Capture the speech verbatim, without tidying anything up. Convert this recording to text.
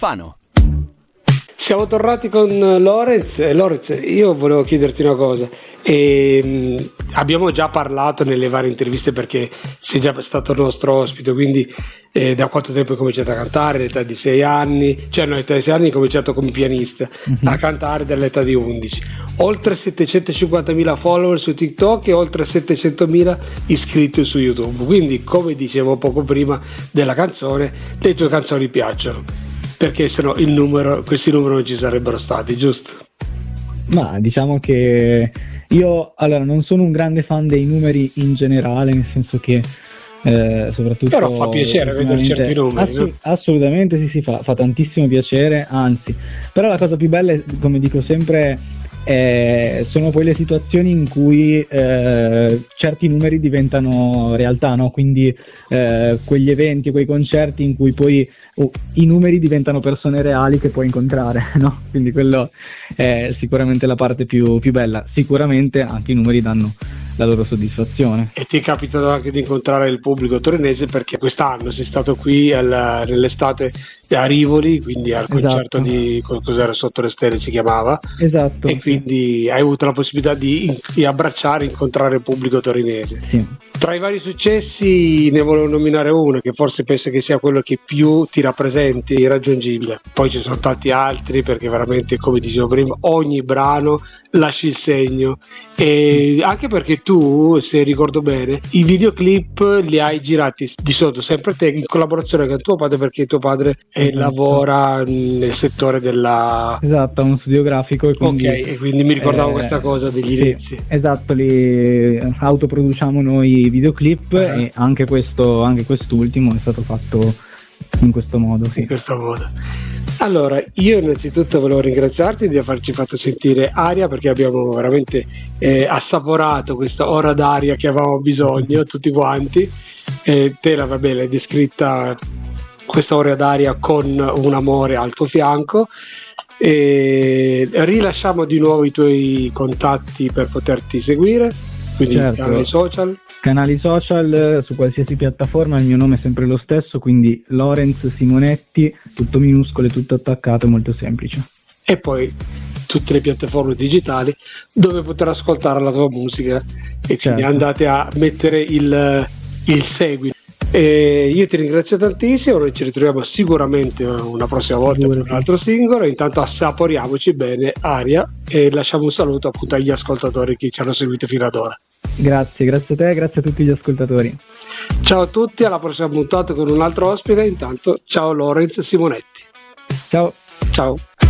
Fano. Siamo tornati con Lorenz. Lorenz, io volevo chiederti una cosa. E, mh, abbiamo già parlato nelle varie interviste perché sei già stato nostro ospite, quindi eh, da quanto tempo hai cominciato a cantare? All'età di sei anni, cioè no, all'età di sei anni hai cominciato come pianista mm-hmm. a cantare dall'età di undici, oltre settecentocinquantamila follower su TikTok e oltre settecentomila iscritti su YouTube, quindi come dicevo poco prima della canzone, le tue canzoni piacciono, perché sennò il numero, questi numeri non ci sarebbero stati, giusto? Ma diciamo che io allora non sono un grande fan dei numeri in generale, nel senso che eh, soprattutto però fa piacere vedere certi numeri, assu- no? Assolutamente sì, sì, fa, fa tantissimo piacere, anzi, però la cosa più bella è, come dico sempre, eh, sono poi le situazioni in cui eh, certi numeri diventano realtà, no? Quindi eh, quegli eventi, quei concerti in cui poi oh, i numeri diventano persone reali che puoi incontrare, no? Quindi quello è sicuramente la parte più, più bella. Sicuramente anche i numeri danno la loro soddisfazione. E ti è capitato anche di incontrare il pubblico torinese, perché quest'anno sei stato qui al, nell'estate a Rivoli, quindi al concerto esatto. di cos'era, Sotto le Stelle si chiamava, esatto, e quindi hai avuto la possibilità di, di abbracciare e incontrare il pubblico torinese. Sì. Tra i vari successi ne volevo nominare uno che forse penso che sia quello che più ti rappresenti, irraggiungibile. Poi ci sono tanti altri, perché veramente, come dicevo prima, ogni brano lasci il segno, e anche perché tu, se ricordo bene, i videoclip li hai girati di solito sempre te in collaborazione con tuo padre, perché tuo padre eh, lavora nel settore della esatto, uno studio grafico, e quindi, ok, e quindi mi ricordavo eh, questa cosa degli sì, inizi. Esatto, li autoproduciamo noi i videoclip, uh-huh. e anche questo anche quest'ultimo è stato fatto in questo modo, sì. In questo modo. Allora, io innanzitutto volevo ringraziarti di averci fatto sentire aria, perché abbiamo veramente eh, assaporato questa ora d'aria che avevamo bisogno tutti quanti. Eh, te la vabbè, l'hai descritta questa ora d'aria con un amore al tuo fianco. E rilasciamo di nuovo i tuoi contatti per poterti seguire, quindi certo. canali social. Canali social su qualsiasi piattaforma, il mio nome è sempre lo stesso, quindi Lorenz Simonetti, tutto minuscolo e tutto attaccato, molto semplice. E poi tutte le piattaforme digitali dove poter ascoltare la tua musica, e quindi certo. andate a mettere il, il segui. E io ti ringrazio tantissimo, noi ci ritroviamo sicuramente una prossima volta per un altro singolo. Intanto assaporiamoci bene aria e lasciamo un saluto appunto agli ascoltatori che ci hanno seguito fino ad ora. Grazie, grazie a te, grazie a tutti gli ascoltatori. Ciao a tutti, alla prossima puntata con un altro ospite. Intanto ciao Lorenz Simonetti. Ciao. Ciao.